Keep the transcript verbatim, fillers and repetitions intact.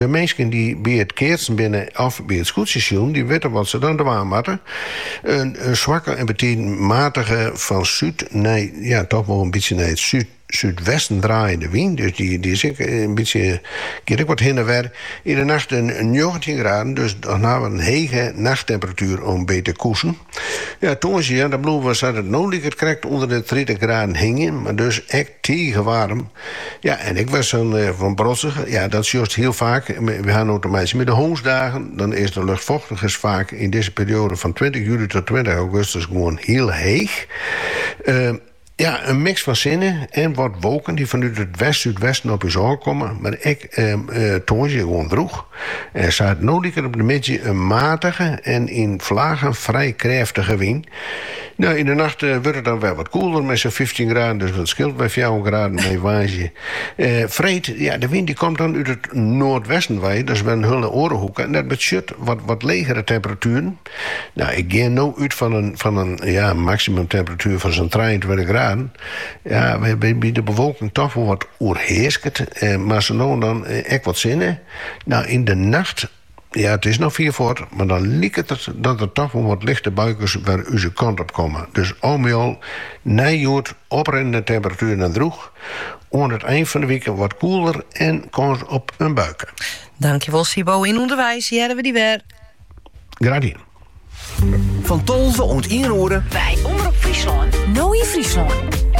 De mensen die bij het keertsen binnen of bij het scootsstation, die weten wat ze dan doen moeten. Een, een zwakke en betekent matige van zuid naar, ja, toch wel een beetje naar het zuid. Zuidwesten draaiende wind, dus die, die is een beetje, keer ik wat heen en weer. In de nacht een negentien graden, dus dan hebben we een hege nachttemperatuur om beter te koersen. Ja, toen zie je, de bloem was dat het nodig krijgt onder de dertig graden hingen, maar dus echt tegen warm. Ja, en ik was dan uh, van Brossig, ja, dat is juist heel vaak. We gaan ook de mensen met de hongsdagen, dan is de luchtvochtigheid vaak in deze periode van twintig juli tot twintig augustus gewoon heel heeg. Uh, Ja, een mix van zinnen en wat wolken die vanuit het west-zuidwesten op je zou komen. Maar ik eh, eh, toon je gewoon droeg. Er staat nodig op de middag een matige en in vlagen vrij krachtige wind. Nou, in de nacht uh, wordt het dan wel wat koeler met zo'n vijftien graden. Dus dat scheelt bij vier graden mee waasje. Uh, vreed, ja, de wind die komt dan uit het noordwesten wij. Dat is wel een hele orenhoeken. En dat betekent wat, wat legere temperaturen. Nou, ik ga nu uit van een, van een ja, maximumtemperatuur van zo'n drieëntwintig graden. Ja, we hebben bij de bewolking toch wel wat oerheerskend. Uh, maar ze nou dan uh, echt wat zinnen. Nou, in de nacht. Ja, het is nog vier voor, maar dan lijkt het dat er toch wel wat lichte buikers waar onze kant op komen. Dus al met al, nijjoerd, oprennende temperatuur naar droeg. Aan het eind van de week wat koeler en kans op een buiken. Dankjewel, Sibo. In onderwijs, hier hebben we die weer. Gradien. Van tolve ont inroeren. Wij Omroep Friesland. Nou in Friesland.